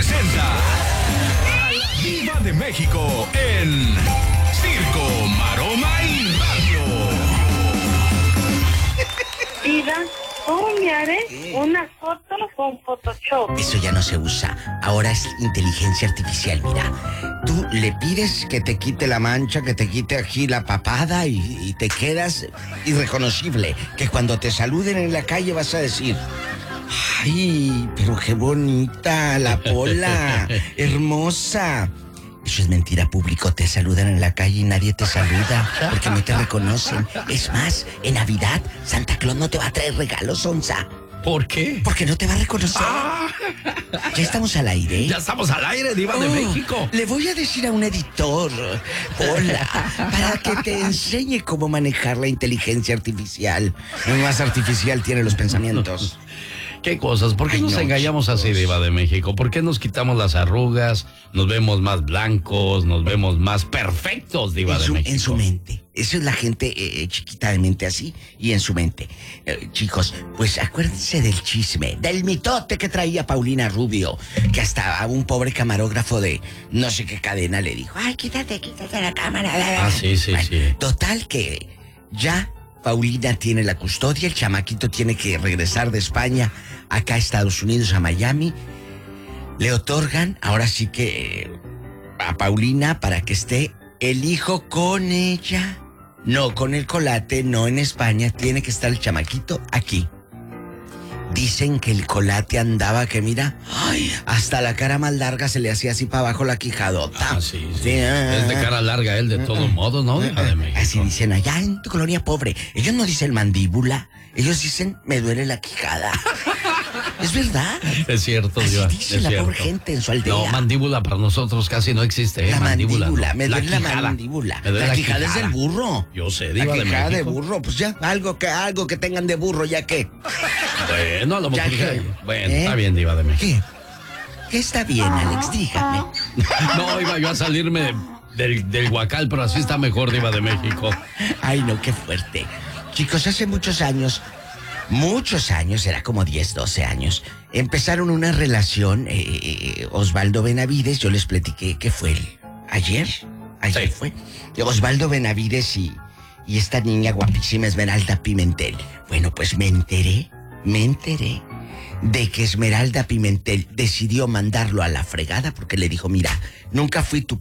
presenta a la Diva de México en Circo, Maroma y Radio. Diva, ¿cómo me haré una foto con Photoshop? Eso ya no se usa. Ahora es inteligencia artificial, mira. Tú le pides que te quite la mancha, que te quite aquí la papada y te quedas irreconocible. Que cuando te saluden en la calle vas a decir... ¡Ay, pero qué bonita la Pola! ¡Hermosa! Eso es mentira, público. Te saludan en la calle y nadie te saluda porque no te reconocen. Es más, en Navidad, Santa Claus no te va a traer regalos, Onza. ¿Por qué? Porque no te va a reconocer. Ya estamos al aire. Ya estamos al aire, Diva de México. Le voy a decir a un editor, hola, para que te enseñe cómo manejar la inteligencia artificial. No más artificial tiene los pensamientos. ¿Qué cosas? ¿Por qué nos engañamos así, Diva de México? ¿Por qué nos quitamos las arrugas? Nos vemos más blancos, nos vemos más perfectos, Diva de México. En su mente. Eso es la gente chiquita de mente así y en su mente. Chicos, pues acuérdense del chisme, del mitote que traía Paulina Rubio, que hasta a un pobre camarógrafo de no sé qué cadena le dijo, ay, quítate la cámara. Sí. Total que ya Paulina tiene la custodia, el chamaquito tiene que regresar de España acá a Estados Unidos, a Miami. Le otorgan, ahora sí que a Paulina para que esté el hijo con ella. No con el colate, no en España, tiene que estar el chamaquito aquí. Dicen que el colate andaba que mira, ay, hasta la cara más larga se le hacía así para abajo la quijadota. Sí. Es de cara larga él de todos modos, ¿no? Diva de México. Así dicen allá en tu colonia pobre. Ellos no dicen mandíbula, ellos dicen me duele la quijada. ¿Es verdad? Es cierto, así Diva. dice la pobre gente en su aldea. No, mandíbula para nosotros casi no existe, La mandíbula, no. me duele la quijada. mandíbula. Me duele la la quijada es del burro. Yo sé, Diva la de quijada México. de burro, pues ya, algo que tengan de burro, ya que. Bueno, a lo mejor. Bueno, ¿Eh? Está bien, Diva de México. ¿Qué está bien, Alex? Dígame. No, iba yo a salirme del guacal, pero así está mejor, Diva de México. Ay, no, qué fuerte. Chicos, hace muchos años, era como 10, 12 años, empezaron una relación, Osvaldo Benavides, yo les platiqué que fue ayer sí. Fue, Osvaldo Benavides y esta niña guapísima Esmeralda Pimentel. Bueno, pues me enteré de que Esmeralda Pimentel decidió mandarlo a la fregada porque le dijo, mira, nunca fui tu